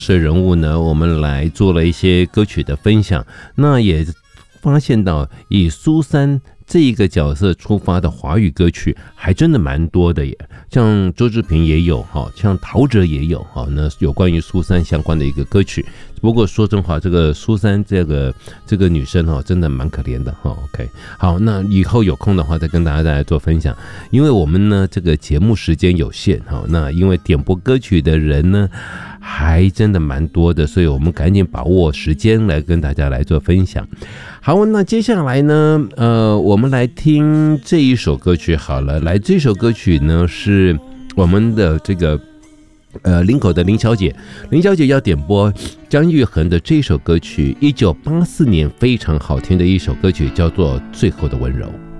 是人物呢，我们来做了一些歌曲的分享，那也发现到以苏珊这一个角色出发的华语歌曲还真的蛮多的耶，像周志平也有，像陶喆也有，那有关于苏珊相关的一个歌曲。不过说真话，这个苏珊这个女生真的蛮可怜的OK， 好，那以后有空的话再跟大家做分享。因为我们呢这个节目时间有限，那因为点播歌曲的人呢还真的蛮多的，所以我们赶紧把握时间来跟大家来做分享。好，那接下来呢我们来听这一首歌曲好了。来，这首歌曲呢是我们的这个林口的林小姐要点播张玉恒的这首歌曲，1984年非常好听的一首歌曲，叫做《最后的温柔》。